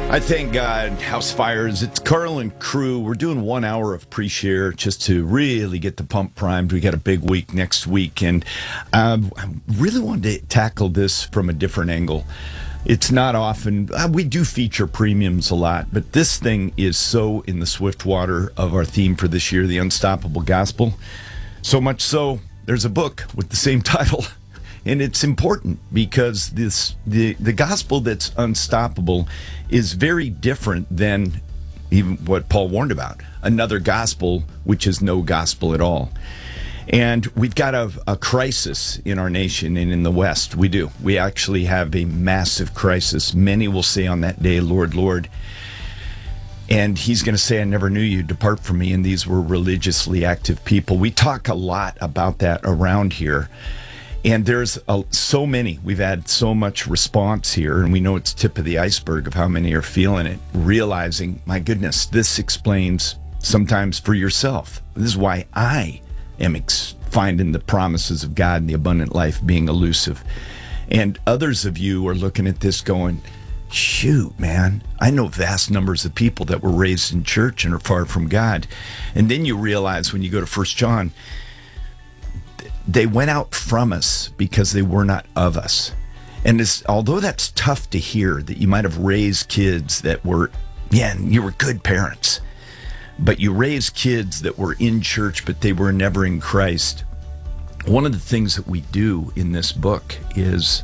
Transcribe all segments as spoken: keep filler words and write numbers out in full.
I thank God, House Fires. It's Carl and crew. We're doing one hour of pre-share just to really get the pump primed. We got a big week next week, and um, I really wanted to tackle this from a different angle. It's not often, uh, we do feature premiums a lot, but this thing is so in the swift water of our theme for this year, The Unstoppable Gospel. So much so, there's a book with the same title. And it's important because this the, the gospel that's unstoppable is very different than even what Paul warned about, another gospel, which is no gospel at all. And we've got a, a crisis in our nation and in the West. We do. We actually have a massive crisis. Many will say on that day, Lord, Lord. And he's going to say, I never knew you. Depart from me. And these were religiously active people. We talk a lot about that around here. And there's a, so many. We've had so much response here, and we know it's tip of the iceberg of how many are feeling it, realizing, my goodness, this explains sometimes for yourself. This is why I am ex- finding the promises of God and the abundant life being elusive. And others of you are looking at this going, shoot, man, I know vast numbers of people that were raised in church and are far from God. And then you realize when you go to First John, they went out from us because they were not of us. And it's, although that's tough to hear, that you might have raised kids that were, yeah, you were good parents, but you raised kids that were in church, but they were never in Christ. One of the things that we do in this book is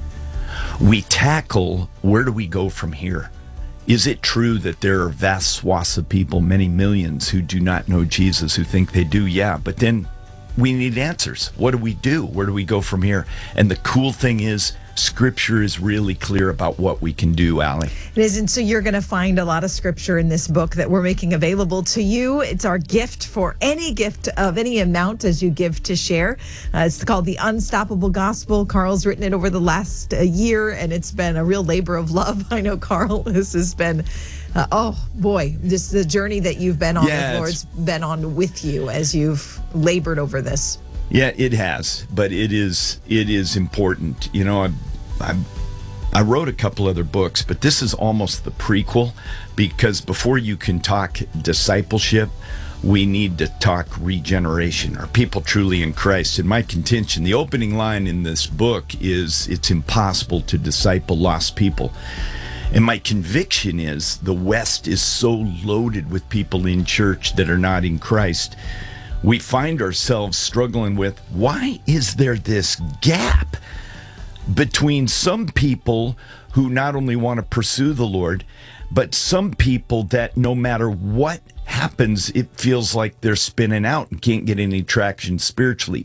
we tackle, where do we go from here? Is it true that there are vast swaths of people, many millions, who do not know Jesus, who think they do? Yeah, but then we need answers. What do we do? Where do we go from here? And the cool thing is, Scripture is really clear about what we can do, Allie. It is, and so you're going to find a lot of Scripture in this book that we're making available to you. It's our gift for any gift of any amount as you give to share. Uh, it's called The Unstoppable Gospel. Carl's written it over the last uh, year, and it's been a real labor of love. I know, Carl, this has been... Uh, oh, boy, this the journey that you've been on, yeah, the Lord's been on with you as you've labored over this. Yeah, it has, but it is it is important. You know, I, I, I wrote a couple other books, but this is almost the prequel, because before you can talk discipleship, we need to talk regeneration. Are people truly in Christ? And my contention, the opening line in this book is, it's impossible to disciple lost people. And my conviction is the West is so loaded with people in church that are not in Christ. We find ourselves struggling with, why is there this gap between some people who not only want to pursue the Lord, but some people that no matter what happens, it feels like they're spinning out and can't get any traction spiritually.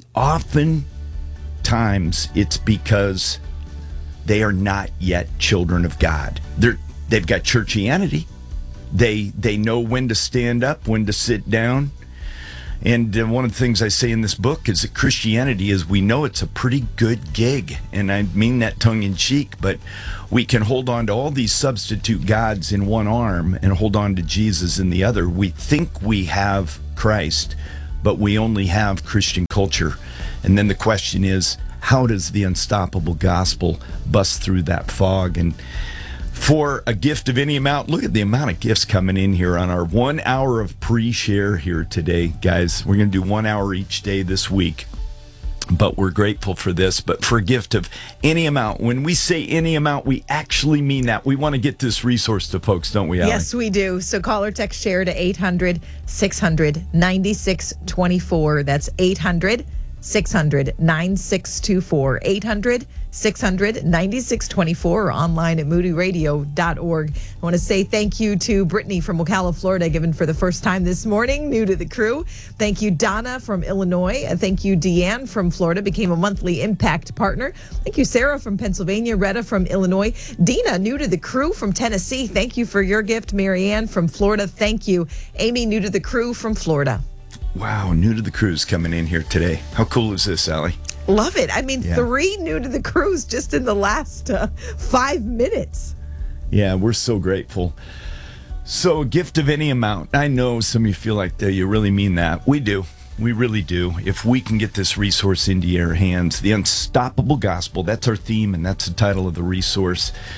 Oftentimes, it's because they are not yet children of God. They're, they've got churchianity. They they know when to stand up, when to sit down. And uh, one of the things I say in this book is that Christianity is, we know it's a pretty good gig. And I mean that tongue in cheek, but we can hold on to all these substitute gods in one arm and hold on to Jesus in the other. We think we have Christ, but we only have Christian culture. And then the question is, how does the unstoppable gospel bust through that fog? And for a gift of any amount, look at the amount of gifts coming in here on our one hour of pre-share here today, guys. We're going to do one hour each day this week, but we're grateful for this. But for a gift of any amount, when we say any amount, we actually mean that. We want to get this resource to folks, don't we, Allie? Yes, we do. So call or text share to eight hundred, six hundred, ninety-six twenty-four. That's eight hundred, six hundred, ninety-six twenty-four. eight hundred, six hundred, ninety-six twenty-four, or online at moody radio dot org. I want to say thank you to Brittany from Ocala, Florida, given for the first time this morning, new to the crew. Thank you, Donna from Illinois. Thank you, Deanne from Florida, became a monthly impact partner. Thank you, Sarah from Pennsylvania, Retta from Illinois, Dina, new to the crew from Tennessee. Thank you for your gift. Marianne from Florida, thank you. Amy, new to the crew from Florida. Wow, new to the cruise coming in here today. How cool is this, Allie? Love it. I mean, yeah. three new to the cruise just in the last uh, five minutes. Yeah, we're so grateful. So, a gift of any amount. I know some of you feel like uh, you really mean that. We do. We really do. If we can get this resource into your hands, The Unstoppable Gospel, that's our theme, and that's the title of the resource.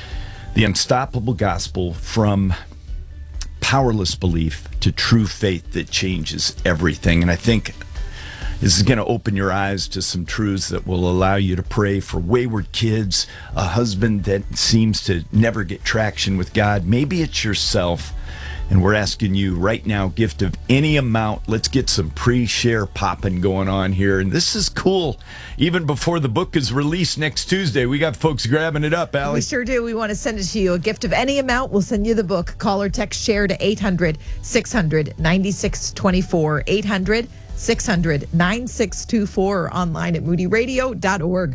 The unstoppable gospel from powerless belief to true faith that changes everything. And I think this is going to open your eyes to some truths that will allow you to pray for wayward kids, a husband that seems to never get traction with God. Maybe it's yourself. And we're asking you right now, gift of any amount. Let's get some pre-share popping going on here. And this is cool. Even before the book is released next Tuesday, we got folks grabbing it up, Allie. We sure do. We want to send it to you. A gift of any amount. We'll send you the book. Call or text share to eight hundred, six hundred, ninety-six twenty-four. eight hundred, six hundred, ninety-six twenty-four or online at moody radio dot org.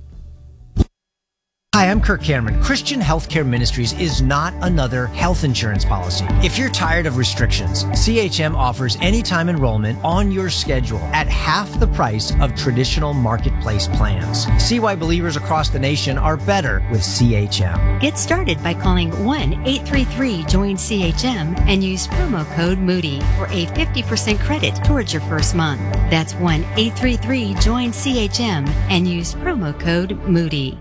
Hi, I'm Kirk Cameron. Christian Healthcare Ministries is not another health insurance policy. If you're tired of restrictions, C H M offers anytime enrollment on your schedule at half the price of traditional marketplace plans. See why believers across the nation are better with C H M. Get started by calling one eight three three join C H M and use promo code Moody for a fifty percent credit towards your first month. That's one eight three three join C H M and use promo code Moody.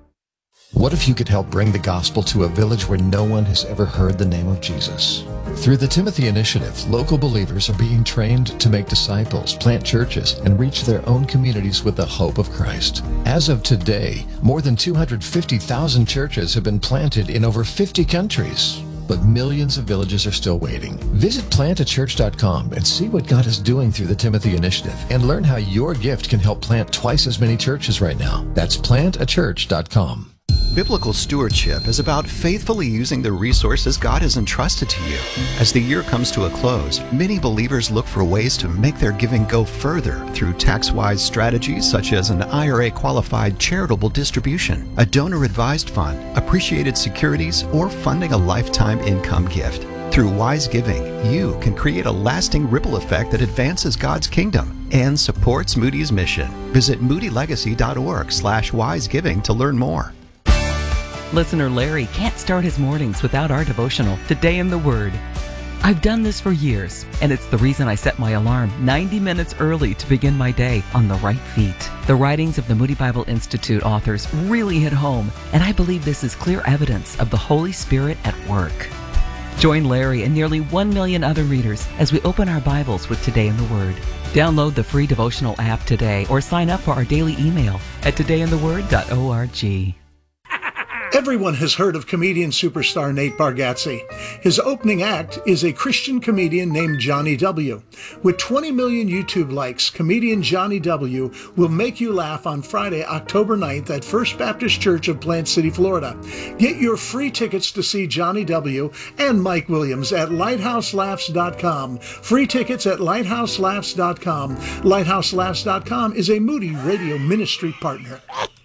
What if you could help bring the gospel to a village where no one has ever heard the name of Jesus? Through the Timothy Initiative, local believers are being trained to make disciples, plant churches, and reach their own communities with the hope of Christ. As of today, more than two hundred fifty thousand churches have been planted in over fifty countries. But millions of villages are still waiting. Visit plant a church dot com and see what God is doing through the Timothy Initiative and learn how your gift can help plant twice as many churches right now. That's plant a church dot com. Biblical stewardship is about faithfully using the resources God has entrusted to you. As the year comes to a close, many believers look for ways to make their giving go further through tax-wise strategies such as an I R A-qualified charitable distribution, a donor-advised fund, appreciated securities, or funding a lifetime income gift. Through wise giving, you can create a lasting ripple effect that advances God's kingdom and supports Moody's mission. Visit moody legacy dot org slash wise giving to learn more. Listener Larry can't start his mornings without our devotional, Today in the Word. I've done this for years, and it's the reason I set my alarm ninety minutes early to begin my day on the right feet. The writings of the Moody Bible Institute authors really hit home, and I believe this is clear evidence of the Holy Spirit at work. Join Larry and nearly one million other readers as we open our Bibles with Today in the Word. Download the free devotional app today or sign up for our daily email at today in the word dot org. Everyone has heard of comedian superstar Nate Bargatze. His opening act is a Christian comedian named Johnny W. With twenty million YouTube likes, comedian Johnny W. will make you laugh on Friday, October ninth at First Baptist Church of Plant City, Florida. Get your free tickets to see Johnny W. and Mike Williams at lighthouse laughs dot com. Free tickets at lighthouse laughs dot com. lighthouse laughs dot com is a Moody Radio Ministry partner.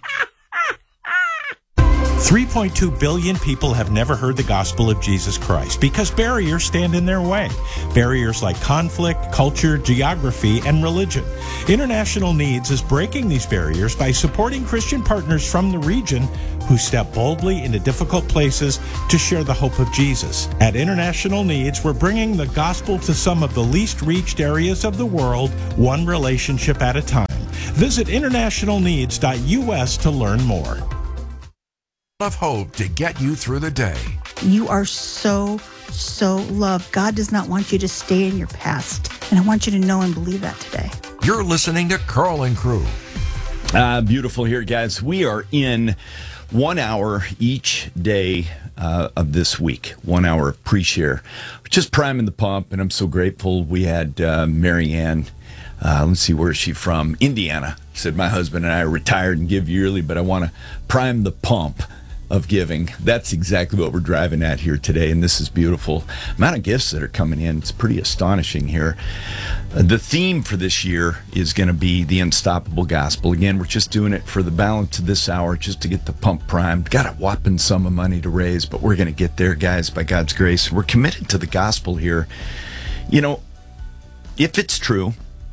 three point two billion people have never heard the gospel of Jesus Christ because barriers stand in their way. Barriers like conflict, culture, geography, and religion. International Needs is breaking these barriers by supporting Christian partners from the region who step boldly into difficult places to share the hope of Jesus. At International Needs, we're bringing the gospel to some of the least reached areas of the world, one relationship at a time. Visit international needs dot U S to learn more. Of hope to get you through the day. You are so, so loved. God does not want you to stay in your past. And I want you to know and believe that today. You're listening to Carl and Crew. Uh, beautiful here, guys. We are in one hour each day uh, of this week, one hour of pre-share. We're just priming the pump, and I'm so grateful. We had uh, Mary Ann. Uh, let's see, where is she from? Indiana. Said, my husband and I are retired and give yearly, but I want to prime the pump of giving. That's exactly what we're driving at here today, and this is beautiful. Amount of gifts that are coming in, it's pretty astonishing here. Uh, the theme for this year is going to be the unstoppable gospel. Again, we're just doing it for the balance of this hour, just to get the pump primed. Got a whopping sum of money to raise, but we're going to get there, guys, by God's grace. We're committed to the gospel here. You know, if it's true,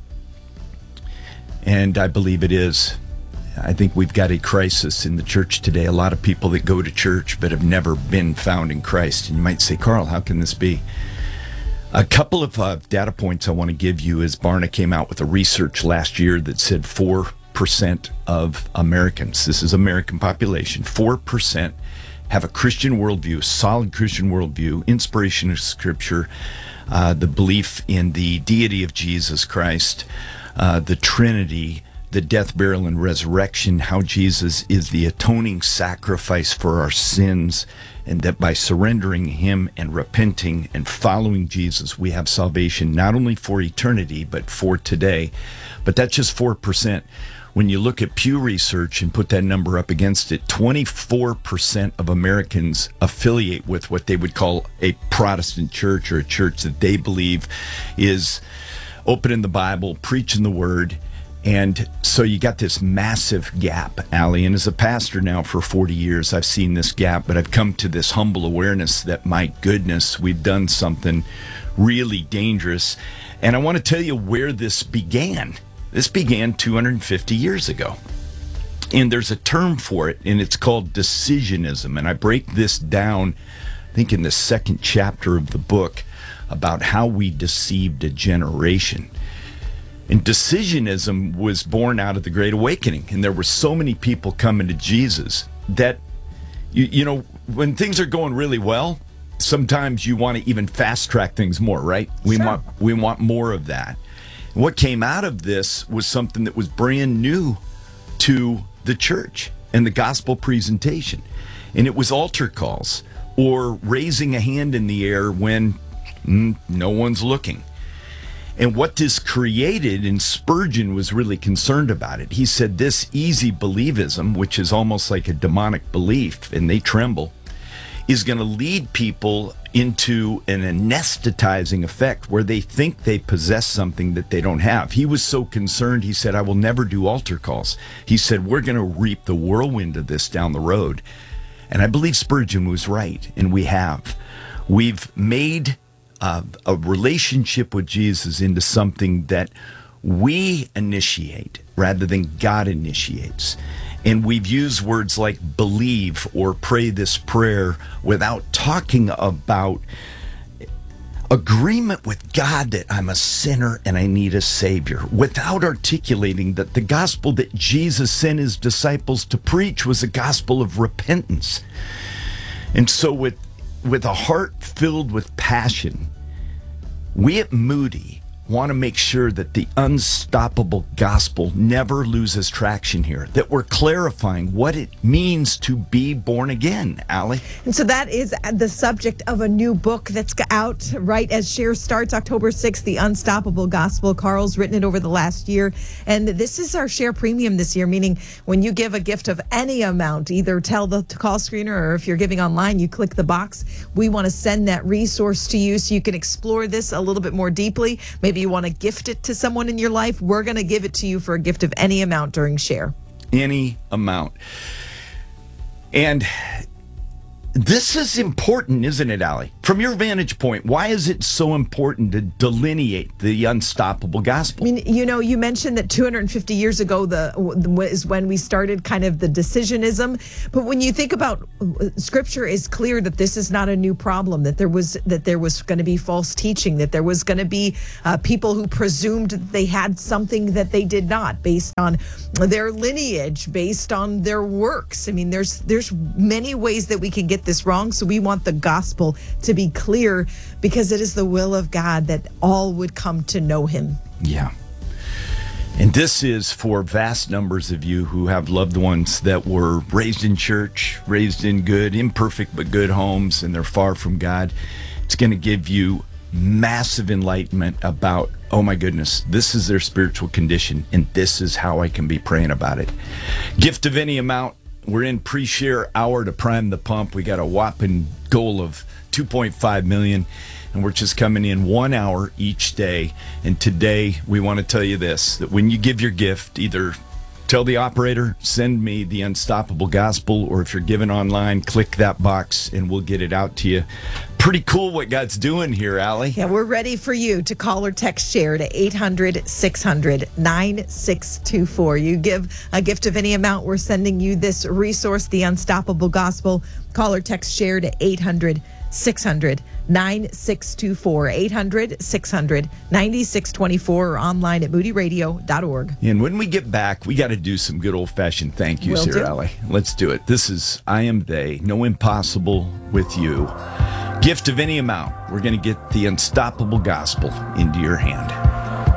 and I believe it is, I think we've got a crisis in the church today. A lot of people that go to church but have never been found in Christ. And you might say, Carl, how can this be? A couple of uh, data points I want to give you is Barna came out with a research last year that said four percent of Americans, this is American population, four percent have a Christian worldview, a solid Christian worldview, inspiration of Scripture, uh, the belief in the deity of Jesus Christ, uh, the Trinity, the death, burial, and resurrection, how Jesus is the atoning sacrifice for our sins, and that by surrendering him and repenting and following Jesus, we have salvation not only for eternity, but for today. But that's just four percent. When you look at Pew Research and put that number up against it, twenty-four percent of Americans affiliate with what they would call a Protestant church, or a church that they believe is opening the Bible, preaching the word. And so you got this massive gap, Allie. And as a pastor now for forty years, I've seen this gap, but I've come to this humble awareness that, my goodness, we've done something really dangerous. And I want to tell you where this began. This began two hundred fifty years ago. And there's a term for it, and it's called decisionism. And I break this down, I think, in the second chapter of the book, about how we deceived a generation. And decisionism was born out of the Great Awakening. And there were so many people coming to Jesus that, you, you know, when things are going really well, sometimes you want to even fast track things more, right? We Sure. want we want more of that. And what came out of this was something that was brand new to the church and the gospel presentation. And it was altar calls, or raising a hand in the air when mm, no one's looking. And what this created, and Spurgeon was really concerned about it. He said this easy believism, which is almost like a demonic belief, and they tremble, is going to lead people into an anesthetizing effect where they think they possess something that they don't have. He was so concerned, he said, I will never do altar calls. He said, we're going to reap the whirlwind of this down the road. And I believe Spurgeon was right, and we have. We've made Uh, a relationship with Jesus into something that we initiate rather than God initiates. And we've used words like believe or pray this prayer without talking about agreement with God that I'm a sinner and I need a Savior, without articulating that the gospel that Jesus sent his disciples to preach was a gospel of repentance. And so with with a heart filled with passion, we at Moody want to make sure that the unstoppable gospel never loses traction here, that we're clarifying what it means to be born again, Allie. And so that is the subject of a new book that's out right as Share starts October sixth, The Unstoppable Gospel. Carl's written it over the last year. And this is our Share Premium this year, meaning when you give a gift of any amount, either tell the call screener, or if you're giving online, you click the box. We want to send that resource to you so you can explore this a little bit more deeply. Maybe you want to gift it to someone in your life. We're going to give it to you for a gift of any amount during Share. Any amount. And this is important, isn't it, Allie? From your vantage point, why is it so important to delineate the unstoppable gospel? I mean, you know, you mentioned that two hundred fifty years ago the, the is when we started kind of the decisionism. But when you think about Scripture, is clear that this is not a new problem. That there was that there was going to be false teaching. That there was going to be uh, people who presumed that they had something that they did not, based on their lineage, based on their works. I mean, there's there's many ways that we can get this wrong. So we want the gospel to be clear, because it is the will of God that all would come to know him. Yeah. And this is for vast numbers of you who have loved ones that were raised in church, raised in good, imperfect but good homes, and they're far from God. It's going to give you massive enlightenment about, oh my goodness, this is their spiritual condition, and this is how I can be praying about it. Gift of any amount. We're in pre-share hour to prime the pump. We got a whopping goal of two point five million, and we're just coming in one hour each day. And today we want to tell you this, that when you give your gift, either tell the operator, send me the Unstoppable Gospel, or if you're giving online, click that box and we'll get it out to you. pretty cool what God's doing here, Allie. Yeah, we're ready for you to call or text share to eight hundred, six hundred, nine six two four. You give a gift of any amount, we're sending you this resource, The Unstoppable Gospel. Call or text share to eight hundred, six hundred, nine six two four. eight hundred, six hundred, nine six two four or online at moody radio dot org. And when we get back, we got to do some good old-fashioned thank yous Will here, do. Allie. Let's do it. This is I Am They, No Impossible with You. Gift of any amount. We're going to get the unstoppable gospel into your hand.